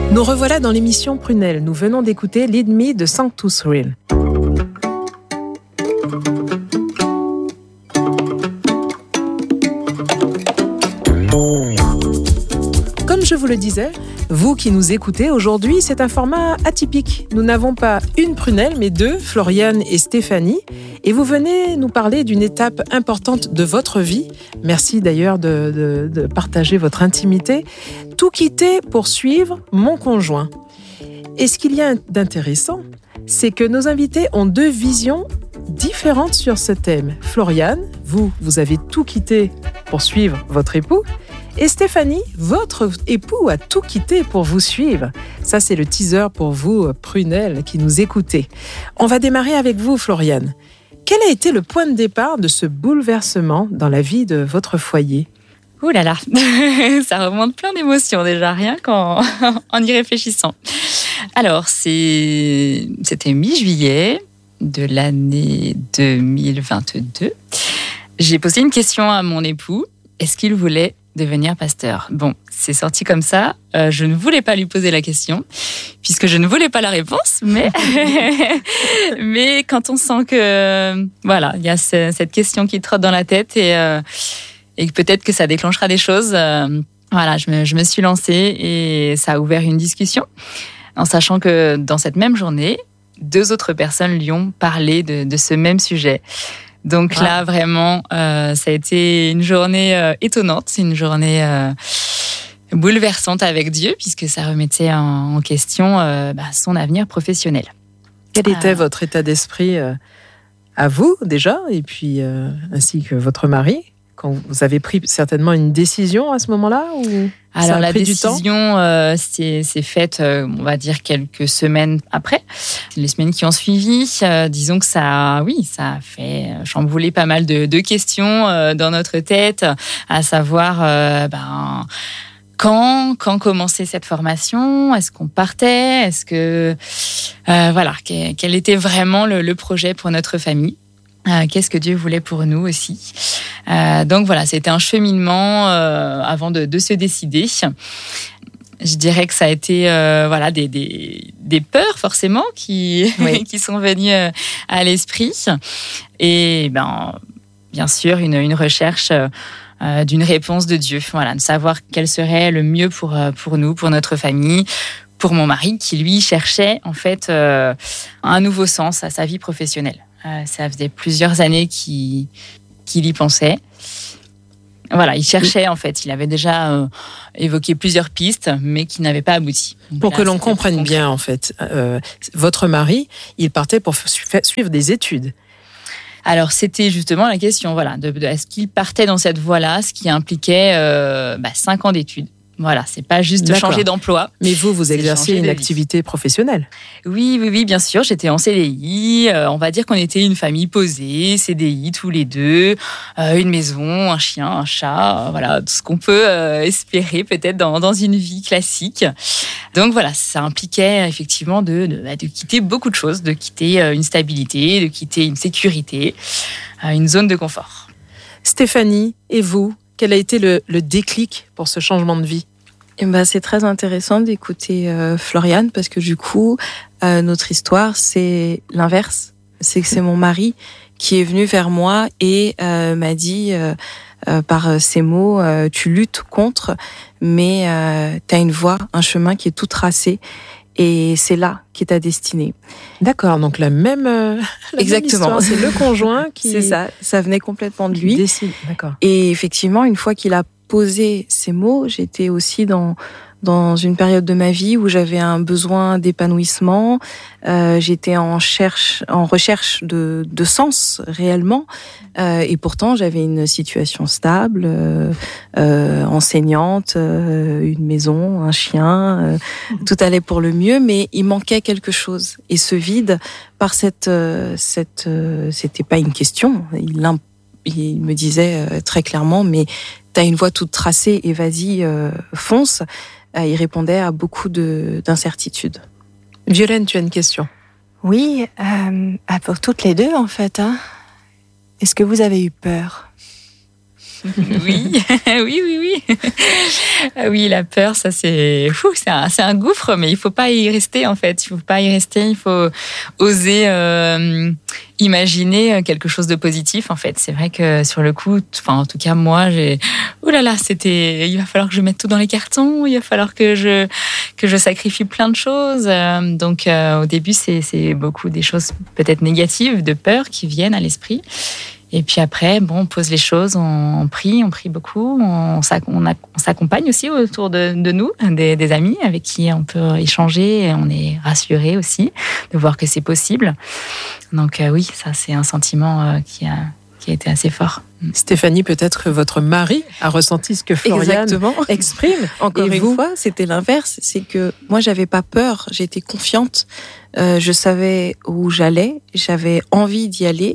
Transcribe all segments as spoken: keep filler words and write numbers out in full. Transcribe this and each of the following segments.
Nous revoilà dans l'émission Prunelle. Nous venons d'écouter Lead Me de Sanctus Real. Comme je vous le disais, vous qui nous écoutez aujourd'hui, c'est un format atypique. Nous n'avons pas une prunelle, mais deux, Floriane et Stéphanie. Et vous venez nous parler d'une étape importante de votre vie. Merci d'ailleurs de, de, de partager votre intimité. Tout quitter pour suivre mon conjoint. Et ce qu'il y a d'intéressant, c'est que nos invités ont deux visions différentes sur ce thème. Floriane, vous, vous avez tout quitté pour suivre votre époux. Et Stéphanie, votre époux a tout quitté pour vous suivre. Ça, c'est le teaser pour vous, prunelles, qui nous écoutez. On va démarrer avec vous, Floriane. Quel a été le point de départ de ce bouleversement dans la vie de votre foyer ? Ouh là là, ça remonte plein d'émotions déjà, rien qu'en en y réfléchissant. Alors, c'est... c'était mi-juillet de l'année deux mille vingt-deux. J'ai posé une question à mon époux. Est-ce qu'il voulait devenir pasteur? Bon, c'est sorti comme ça. Euh, je ne voulais pas lui poser la question, puisque je ne voulais pas la réponse. Mais, mais quand on sent que, voilà, il y a ce, cette question qui trotte dans la tête et, euh, et peut-être que ça déclenchera des choses, euh, voilà, je me, je me suis lancée et ça a ouvert une discussion, en sachant que dans cette même journée, deux autres personnes lui ont parlé de, de ce même sujet. Donc ah. là, vraiment, euh, ça a été une journée euh, étonnante, une journée euh, bouleversante avec Dieu, puisque ça remettait en, en question euh, bah, son avenir professionnel. Quel était euh... votre état d'esprit euh, à vous, déjà, et puis euh, ainsi que votre mari, quand vous avez pris certainement une décision à ce moment-là ou Alors ça a la pris décision du temps euh, c'est, c'est faite, euh, on va dire quelques semaines après, les semaines qui ont suivi. Euh, disons que ça, oui, ça a fait chambouler pas mal de, de questions euh, dans notre tête, à savoir, euh, ben. Quand, quand commencer cette formation? Est-ce qu'on partait? Est-ce que, euh, voilà, quel était vraiment le, le projet pour notre famille? Euh, qu'est-ce que Dieu voulait pour nous aussi? Euh, donc voilà, c'était un cheminement euh, avant de, de se décider. Je dirais que ça a été euh, voilà des, des, des peurs forcément qui, oui. qui sont venues euh, à l'esprit. Et ben, bien sûr, une, une recherche euh, d'une réponse de Dieu. Voilà, de savoir quel serait le mieux pour, pour nous, pour notre famille, pour mon mari qui, lui, cherchait en fait euh, un nouveau sens à sa vie professionnelle. Euh, ça faisait plusieurs années qu'il, qu'il y pensait. Voilà, il cherchait en fait. Il avait déjà euh, évoqué plusieurs pistes, mais qui n'avaient pas abouti. Donc pour là, que l'on comprenne bien, en fait, euh, votre mari, il partait pour suivre des études. Alors, c'était justement la question, voilà, de, de, est-ce qu'il partait dans cette voie-là, ce qui impliquait euh, bah, cinq ans d'études. Voilà, c'est pas juste D'accord. changer d'emploi. Mais vous, vous exerciez une activité professionnelle. Oui, oui, oui, bien sûr. J'étais en C D I. Euh, on va dire qu'on était une famille posée, C D I tous les deux, euh, une maison, un chien, un chat, euh, voilà, tout ce qu'on peut euh, espérer peut-être dans, dans une vie classique. Donc voilà, ça impliquait effectivement de, de, de quitter beaucoup de choses, de quitter euh, une stabilité, de quitter une sécurité, euh, une zone de confort. Stéphanie, et vous ? Quel a été le, le déclic pour ce changement de vie ? Eh ben, c'est très intéressant d'écouter euh, Floriane parce que du coup, euh, notre histoire, c'est l'inverse. C'est que c'est mon mari qui est venu vers moi et euh, m'a dit euh, euh, par ces mots, euh, tu luttes contre, mais euh, tu as une voie, un chemin qui est tout tracé. Et c'est là qu'est ta destinée. D'accord, donc la même, euh, la Exactement. Même histoire, c'est le conjoint qui... C'est ça, ça venait complètement de lui. Décide. D'accord. Et effectivement, une fois qu'il a posé ces mots, j'étais aussi dans, dans une période de ma vie où j'avais un besoin d'épanouissement. Euh, j'étais en, cherche, en recherche de, de sens réellement. Euh, et pourtant, j'avais une situation stable, euh, euh, enseignante, euh, une maison, un chien. Euh, mmh. Tout allait pour le mieux, mais il manquait quelque chose. Et ce vide, par cette... Euh, cette euh, c'était pas une question. Il, il me disait euh, très clairement, mais t'as une voie toute tracée et vas-y, euh, fonce. Euh, il répondait à beaucoup de, d'incertitudes. Violaine, tu as une question? Oui, euh, pour toutes les deux en fait. Hein. Est-ce que vous avez eu peur? Oui, oui, oui, oui. Oui, la peur, ça c'est, fou, c'est un, c'est un gouffre, mais il faut pas y rester en fait. Il faut pas y rester. Il faut oser euh, imaginer quelque chose de positif en fait. C'est vrai que sur le coup, enfin en tout cas moi, j'ai, oh là là, c'était, il va falloir que je mette tout dans les cartons. Il va falloir que je que je sacrifie plein de choses. Donc euh, au début, c'est c'est beaucoup des choses peut-être négatives, de peur qui viennent à l'esprit. Et puis après, bon, on pose les choses, on, on prie, on prie beaucoup, on, on, a, on s'accompagne aussi autour de, de nous, des, des amis avec qui on peut échanger, et on est rassuré aussi de voir que c'est possible. Donc euh, oui, ça c'est un sentiment euh, qui a, qui a été assez fort. Stéphanie, peut-être votre mari a ressenti ce que Floriane Exactement. exprime. Encore et une vous fois, c'était l'inverse. C'est que moi, j'avais pas peur, j'étais confiante, euh, je savais où j'allais, j'avais envie d'y aller.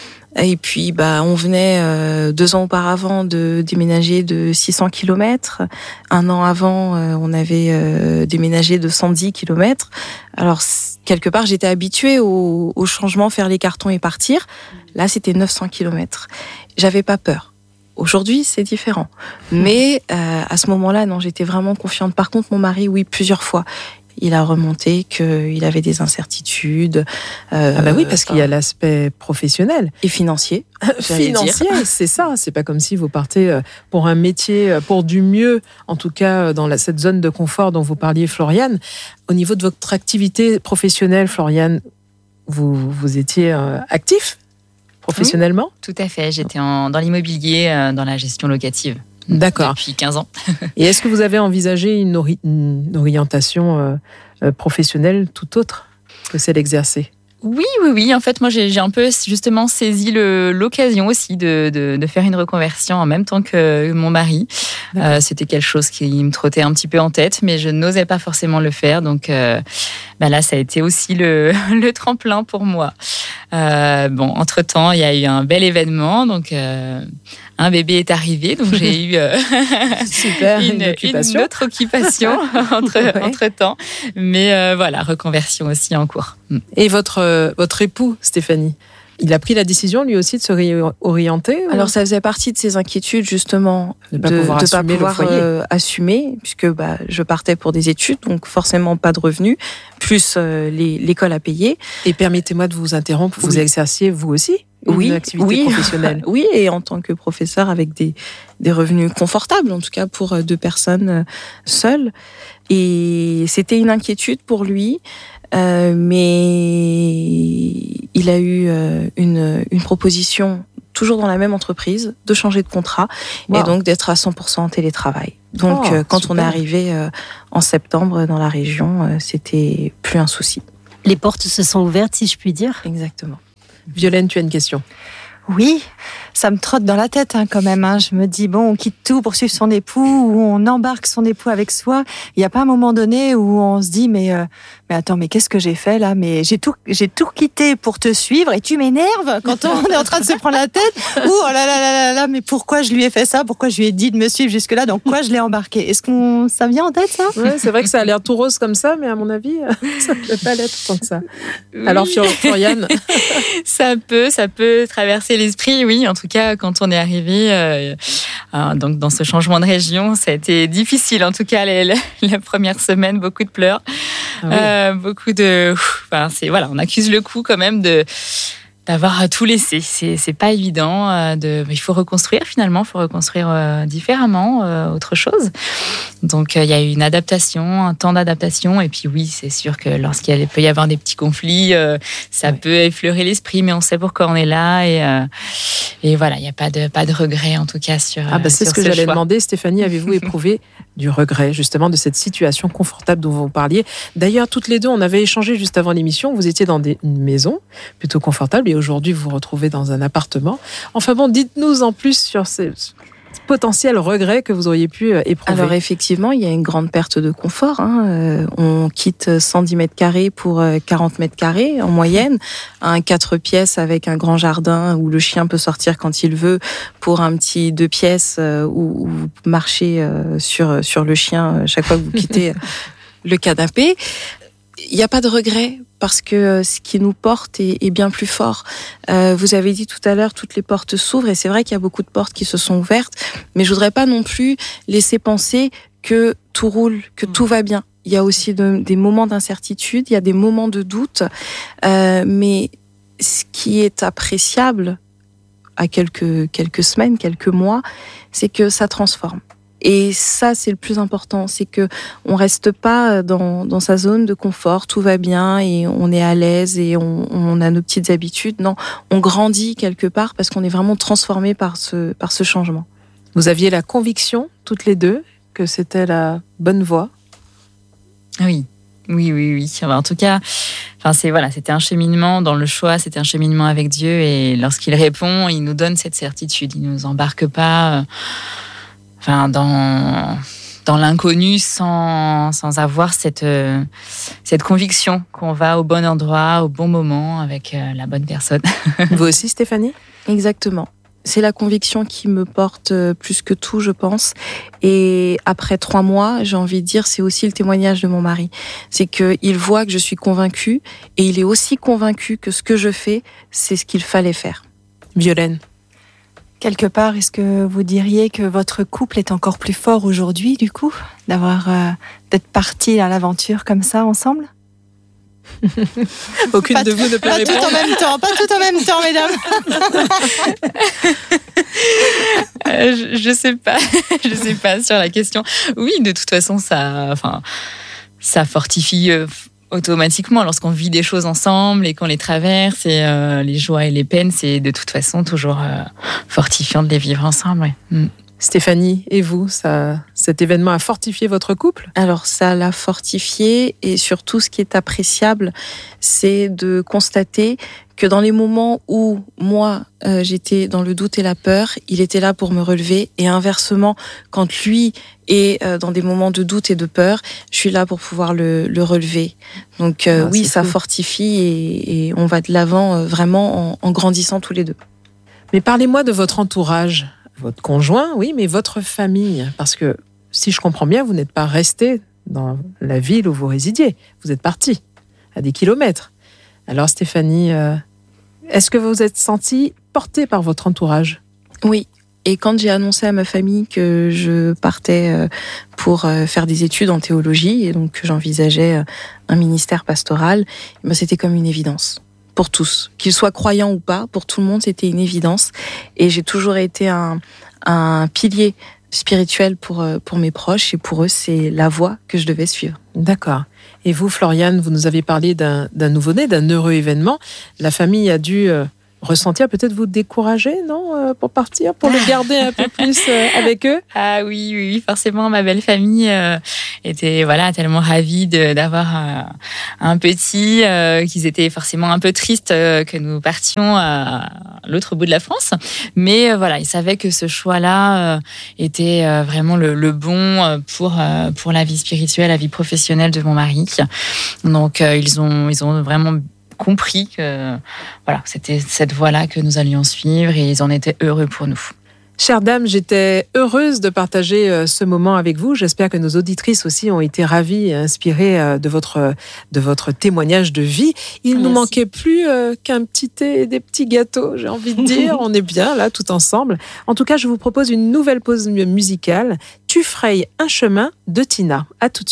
Et puis, bah, on venait euh, deux ans auparavant de déménager de six cents kilomètres. Un an avant, euh, on avait euh, déménagé de cent dix kilomètres. Alors, quelque part, j'étais habituée au, au changement, faire les cartons et partir. Là, c'était neuf cents kilomètres. J'avais pas peur. Aujourd'hui, c'est différent. Mais euh, à ce moment-là, non, j'étais vraiment confiante. Par contre, mon mari, oui, plusieurs fois. Il a remonté qu'il avait des incertitudes. Euh, ah bah oui, parce qu'il y a l'aspect professionnel. Et financier. Financier, c'est ça. C'est pas comme si vous partez pour un métier, pour du mieux, en tout cas dans la, cette zone de confort dont vous parliez, Floriane. Au niveau de votre activité professionnelle, Floriane, vous, vous étiez euh, actif professionnellement ? Oui, tout à fait. J'étais en, dans l'immobilier, euh, dans la gestion locative. D'accord. Depuis quinze ans. Et est-ce que vous avez envisagé une, ori- une orientation euh, euh, professionnelle tout autre que celle exercée ? Oui, oui, oui. En fait, moi, j'ai, j'ai un peu justement saisi le, l'occasion aussi de, de, de faire une reconversion en même temps que mon mari. Euh, c'était quelque chose qui me trottait un petit peu en tête, mais je n'osais pas forcément le faire. Donc euh, bah là, ça a été aussi le, le tremplin pour moi. Euh, bon, entre-temps, il y a eu un bel événement. Donc, euh, un bébé est arrivé. Donc, j'ai eu euh, Super, une, une, une autre occupation entre, ouais. entre-temps. Mais euh, voilà, reconversion aussi en cours. Et votre, euh, votre époux, Stéphanie, il a pris la décision, lui aussi, de se réorienter ou... Alors, ça faisait partie de ses inquiétudes, justement, de ne pas pouvoir, de, assumer, pas pouvoir le foyer. Euh, assumer, puisque bah, je partais pour des études, donc forcément pas de revenus, plus euh, les, l'école à payer. Et permettez-moi de vous interrompre, vous oui. exerciez, vous aussi, une oui, activité oui. professionnelle. Oui, et en tant que professeur, avec des, des revenus confortables, en tout cas pour deux personnes seules. Et c'était une inquiétude pour lui. Euh, mais il a eu euh, une, une proposition, toujours dans la même entreprise, de changer de contrat wow. et donc d'être à cent pour cent en télétravail. Donc oh, euh, quand super. On est arrivé euh, en septembre dans la région, euh, c'était plus un souci. Les portes se sont ouvertes, si je puis dire. Exactement. Violaine, tu as une question ? Oui, ça me trotte dans la tête hein, quand même. Hein. Je me dis, bon, on quitte tout pour suivre son époux, ou on embarque son époux avec soi. Il n'y a pas un moment donné où on se dit, mais, euh, mais attends, mais qu'est-ce que j'ai fait là ? Mais j'ai tout, j'ai tout quitté pour te suivre et tu m'énerves quand on est en train de se prendre la tête. Ou oh là là là là là, mais pourquoi je lui ai fait ça ? Pourquoi je lui ai dit de me suivre jusque-là ? Donc quoi je l'ai embarqué ? Est-ce qu'on ça vient en tête ça ? Ouais, c'est vrai que ça a l'air tout rose comme ça, mais à mon avis, ça ne peut pas l'être tant que ça. Oui. Alors Floriane, ça peut, ça peut traverser l'esprit, oui. En tout cas, quand on est arrivé euh, euh, donc dans ce changement de région, ça a été difficile. En tout cas, les, les, la première semaine, beaucoup de pleurs, ah oui. euh, beaucoup de. Enfin, c'est voilà, on accuse le coup quand même de d'avoir tout laissé. C'est c'est pas évident. Euh, de, il faut reconstruire finalement, il faut reconstruire euh, différemment, euh, autre chose. Donc il euh, y a eu une adaptation, un temps d'adaptation, et puis oui, c'est sûr que lorsqu'il peut y avoir des petits conflits, euh, ça oui. peut effleurer l'esprit, mais on sait pourquoi on est là, et euh, et voilà, il y a pas de pas de regret en tout cas sur. Ah bah c'est sur ce que ce j'allais choix. demander, Stéphanie, avez-vous éprouvé du regret justement de cette situation confortable dont vous parliez ? D'ailleurs, toutes les deux, on avait échangé juste avant l'émission. Vous étiez dans des, une maison plutôt confortable, et aujourd'hui vous vous retrouvez dans un appartement. Enfin bon, dites-nous en plus sur ces potentiels regrets que vous auriez pu éprouver. Alors effectivement, il y a une grande perte de confort. Hein. Euh, on quitte cent dix mètres carrés pour quarante mètres carrés en moyenne, un quatre pièces avec un grand jardin où le chien peut sortir quand il veut, pour un petit deux pièces euh, où, où vous marchez euh, sur sur le chien chaque fois que vous quittez le canapé. il n'y a pas de regret parce que ce qui nous porte est, est bien plus fort. Euh, vous avez dit tout à l'heure, toutes les portes s'ouvrent et c'est vrai qu'il y a beaucoup de portes qui se sont ouvertes, mais je voudrais pas non plus laisser penser que tout roule, que tout va bien. Il y a aussi de, des moments d'incertitude, il y a des moments de doute, euh, mais ce qui est appréciable à quelques, quelques semaines, quelques mois, c'est que ça transforme. Et ça, c'est le plus important, c'est que on reste pas dans, dans sa zone de confort, tout va bien et on est à l'aise et on, on a nos petites habitudes. Non, on grandit quelque part parce qu'on est vraiment transformé par ce, par ce changement. Vous aviez la conviction, toutes les deux, que c'était la bonne voie? Oui, oui, oui, oui. Enfin, en tout cas, enfin, c'est, voilà, c'était un cheminement dans le choix, c'était un cheminement avec Dieu. Et lorsqu'il répond, il nous donne cette certitude. Il ne nous embarque pas euh, enfin, dans, dans l'inconnu sans, sans avoir cette, euh, cette conviction qu'on va au bon endroit, au bon moment, avec euh, la bonne personne. Vous aussi, Stéphanie? Exactement. C'est la conviction qui me porte plus que tout, je pense. Et après trois mois, j'ai envie de dire, c'est aussi le témoignage de mon mari. C'est qu'il voit que je suis convaincue et il est aussi convaincu que ce que je fais, c'est ce qu'il fallait faire. Violaine. Quelque part, est-ce que vous diriez que votre couple est encore plus fort aujourd'hui, du coup, d'avoir, euh, d'être partis à l'aventure comme ça ensemble? Aucune pas de vous ne peut pas répondre. tout en même temps, pas tout en même temps, mesdames. euh, je, je sais pas, je sais pas sur la question. Oui, de toute façon, ça, enfin, ça fortifie euh, automatiquement lorsqu'on vit des choses ensemble et qu'on les traverse et euh, les joies et les peines, c'est de toute façon toujours euh, fortifiant de les vivre ensemble. Ouais. Mm. Stéphanie, et vous, ça, cet événement a fortifié votre couple? Alors ça l'a fortifié et surtout ce qui est appréciable, c'est de constater que dans les moments où moi euh, j'étais dans le doute et la peur, il était là pour me relever et inversement, quand lui est euh, dans des moments de doute et de peur, je suis là pour pouvoir le, le relever. Donc euh, Ah, oui, c'est ça fou. fortifie et, et on va de l'avant euh, vraiment en, en grandissant tous les deux. Mais parlez-moi de votre entourage. Votre conjoint, oui, mais votre famille. Parce que, si je comprends bien, vous n'êtes pas resté dans la ville où vous résidiez. Vous êtes parti à des kilomètres. Alors, Stéphanie, euh, est-ce que vous vous êtes sentie portée par votre entourage? Oui. Et quand j'ai annoncé à ma famille que je partais pour faire des études en théologie et donc que j'envisageais un ministère pastoral, ben c'était comme une évidence. Pour tous, qu'ils soient croyants ou pas, pour tout le monde, c'était une évidence. Et j'ai toujours été un, un pilier spirituel pour, pour mes proches et pour eux, c'est la voie que je devais suivre. D'accord. Et vous, Floriane, vous nous avez parlé d'un, d'un nouveau-né, d'un heureux événement. La famille a dû euh, ressentir, peut-être vous décourager, non, euh, pour partir, pour le garder un peu plus euh, avec eux? Ah oui, oui, oui, forcément, ma belle famille euh, était voilà tellement ravie de, d'avoir un, un petit, euh, qu'ils étaient forcément un peu tristes euh, que nous partions à l'autre bout de la France. Mais euh, voilà, ils savaient que ce choix-là euh, était euh, vraiment le, le bon pour euh, pour la vie spirituelle, la vie professionnelle de mon mari. Donc euh, ils ont ils ont vraiment compris que voilà, c'était cette voie-là que nous allions suivre et ils en étaient heureux pour nous. Chère dame, j'étais heureuse de partager ce moment avec vous. J'espère que nos auditrices aussi ont été ravies et inspirées de votre, de votre témoignage de vie. Il ne nous manquait plus qu'un petit thé et des petits gâteaux, j'ai envie de dire. On est bien là, tout ensemble. En tout cas, je vous propose une nouvelle pause musicale. Tu frayes un chemin de Tina. À tout de suite.